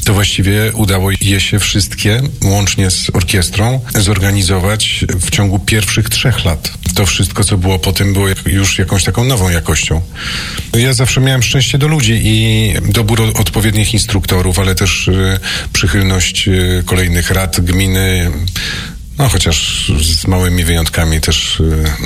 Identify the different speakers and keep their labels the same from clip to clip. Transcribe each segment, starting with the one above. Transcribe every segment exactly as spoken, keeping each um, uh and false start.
Speaker 1: to właściwie udało je się wszystkie, łącznie z orkiestrą, zorganizować w ciągu pierwszych trzech lat. To wszystko, co było potem, było już jakąś taką nową jakością. Ja zawsze miałem szczęście do ludzi i dobór odpowiednich instruktorów, ale też przychylność kolejnych rad gminy. No chociaż z małymi wyjątkami też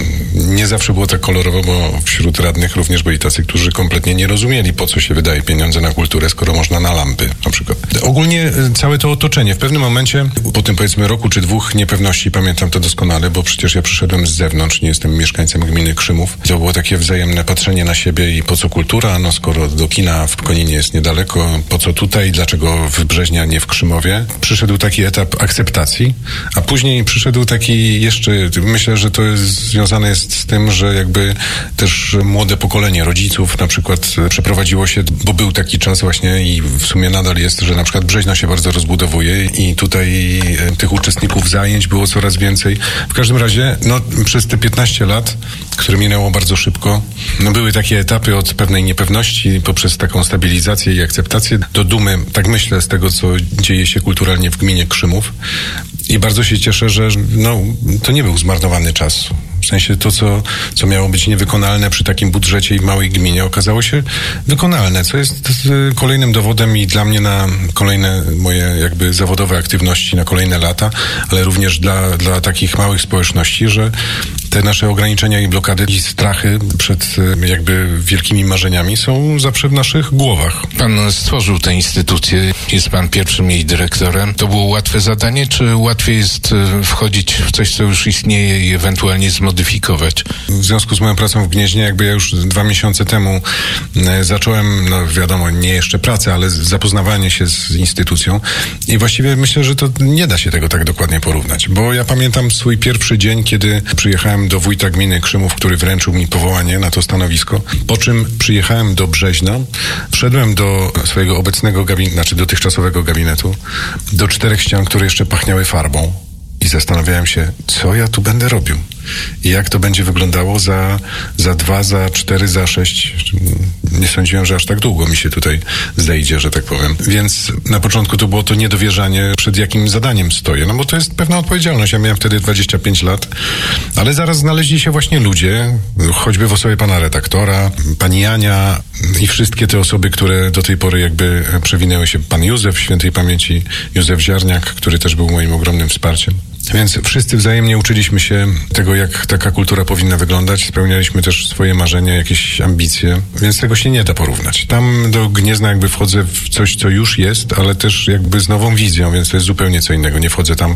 Speaker 1: nie zawsze było tak kolorowo, bo wśród radnych również byli tacy, którzy kompletnie nie rozumieli, po co się wydaje pieniądze na kulturę, skoro można na lampy na przykład. Ogólnie całe to otoczenie. W pewnym momencie, po tym powiedzmy roku czy dwóch niepewności, pamiętam to doskonale, bo przecież ja przyszedłem z zewnątrz, nie jestem mieszkańcem gminy Krzymów. To było takie wzajemne patrzenie na siebie i po co kultura, no skoro do kina w Koninie jest niedaleko, po co tutaj, dlaczego w Brzeźnie, a nie w Krzymowie. Przyszedł taki etap akceptacji, a później przyszedł taki jeszcze, myślę, że to jest związane jest z tym, że jakby też młode pokolenie rodziców na przykład przeprowadziło się, bo był taki czas właśnie i w sumie nadal jest, że na przykład Brzeźno się bardzo rozbudowuje i tutaj tych uczestników zajęć było coraz więcej. W każdym razie, no przez te piętnaście lat, które minęło bardzo szybko, no były takie etapy od pewnej niepewności poprzez taką stabilizację i akceptację do dumy, tak myślę, z tego, co dzieje się kulturalnie w gminie Krzymów. I bardzo się cieszę, że no, to nie był zmarnowany czas. W sensie to, co, co miało być niewykonalne przy takim budżecie i w małej gminie, okazało się wykonalne, co jest kolejnym dowodem i dla mnie na kolejne moje jakby zawodowe aktywności, na kolejne lata, ale również dla, dla takich małych społeczności, że te nasze ograniczenia i blokady i strachy przed jakby wielkimi marzeniami są zawsze w naszych głowach.
Speaker 2: Pan stworzył tę instytucję, jest pan pierwszym jej dyrektorem. To było łatwe zadanie, czy łatwiej jest wchodzić w coś, co już istnieje i ewentualnie zmodyfikować?
Speaker 1: W związku z moją pracą w Gnieźnie, jakby ja już dwa miesiące temu zacząłem, no wiadomo, nie jeszcze pracę, ale zapoznawanie się z instytucją i właściwie myślę, że to nie da się tego tak dokładnie porównać, bo ja pamiętam swój pierwszy dzień, kiedy przyjechałem do wójta gminy Krzymów, który wręczył mi powołanie na to stanowisko, po czym przyjechałem do Brzeźna, wszedłem do swojego obecnego gabinetu, znaczy dotychczasowego gabinetu, do czterech ścian, które jeszcze pachniały farbą i zastanawiałem się, co ja tu będę robił i jak to będzie wyglądało za, za dwa, za cztery, za sześć. Nie sądziłem, że aż tak długo mi się tutaj zejdzie, że tak powiem. Więc na początku to było to niedowierzanie, przed jakim zadaniem stoję, no bo to jest pewna odpowiedzialność. Ja miałem wtedy dwadzieścia pięć lat, ale zaraz znaleźli się właśnie ludzie, choćby w osobie pana redaktora, pani Jania i wszystkie te osoby, które do tej pory jakby przewinęły się. Pan Józef, świętej pamięci, Józef Ziarniak, który też był moim ogromnym wsparciem. Więc wszyscy wzajemnie uczyliśmy się tego, jak taka kultura powinna wyglądać. Spełnialiśmy też swoje marzenia, jakieś ambicje, więc tego się nie da porównać. Tam do Gniezna jakby wchodzę w coś, co już jest, ale też jakby z nową wizją, więc to jest zupełnie co innego. Nie wchodzę tam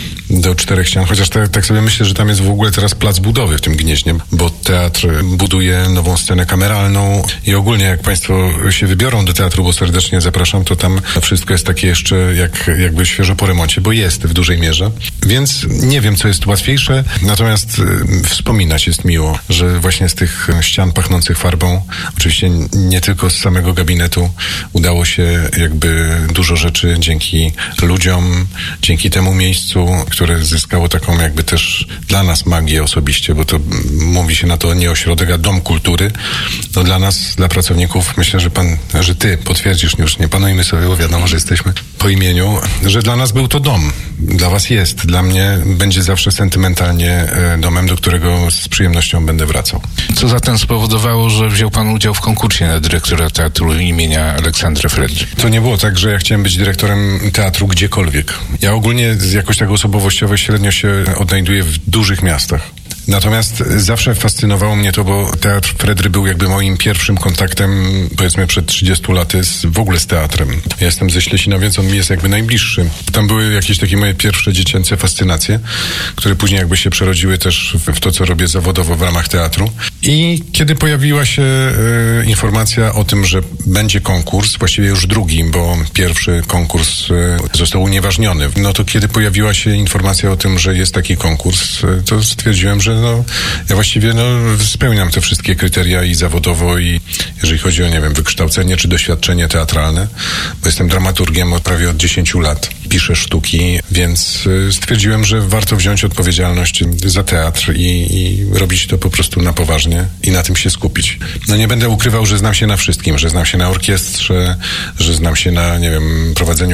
Speaker 1: do czterech ścian, chociaż tak, tak sobie myślę, że tam jest w ogóle teraz plac budowy w tym Gnieźnie, bo teatr buduje nową scenę kameralną i ogólnie jak państwo się wybiorą do teatru, bo serdecznie zapraszam, to tam wszystko jest takie jeszcze jak, jakby świeżo po remoncie, bo jest w dużej mierze. Więc nie wiem, co jest łatwiejsze, natomiast y, wspominać jest miło, że właśnie z tych ścian pachnących farbą, oczywiście nie tylko z samego gabinetu, udało się jakby dużo rzeczy dzięki ludziom, dzięki temu miejscu, które zyskało taką jakby też dla nas magię osobiście, bo to mówi się na to nie ośrodek, a dom kultury. No dla nas, dla pracowników, myślę, że pan, że ty potwierdzisz, już nie panujmy sobie, bo wiadomo, że jesteśmy po imieniu, że dla nas był to dom. Dla was jest. Dla mnie będzie zawsze sentymentalnie domem, do którego z przyjemnością będę wracał.
Speaker 2: Co zatem spowodowało, że wziął pan udział w konkursie na dyrektora teatru imienia Aleksandra Fredry?
Speaker 1: To nie było tak, że ja chciałem być dyrektorem teatru gdziekolwiek. Ja ogólnie jakoś tak osobowościowo średnio się odnajduję w dużych miastach. Natomiast zawsze fascynowało mnie to, bo Teatr Fredry był jakby moim pierwszym kontaktem, powiedzmy przed trzydziestu laty, z, w ogóle z teatrem. Ja jestem ze Ślesina, więc on mi jest jakby najbliższy. Tam były jakieś takie moje pierwsze dziecięce fascynacje, które później jakby się przerodziły też w, w to, co robię zawodowo w ramach teatru. I kiedy pojawiła się e, informacja o tym, że będzie konkurs, właściwie już drugi, bo pierwszy konkurs e, został unieważniony, no to kiedy pojawiła się informacja o tym, że jest taki konkurs, e, to stwierdziłem, że no, ja właściwie no, spełniam te wszystkie kryteria i zawodowo, i jeżeli chodzi o, nie wiem, wykształcenie czy doświadczenie teatralne, bo jestem dramaturgiem od prawie od dziesięciu lat, piszę sztuki, więc stwierdziłem, że warto wziąć odpowiedzialność za teatr i, i robić to po prostu na poważnie i na tym się skupić. No nie będę ukrywał, że znam się na wszystkim, że znam się na orkiestrze, że znam się na, nie wiem, prowadzeniu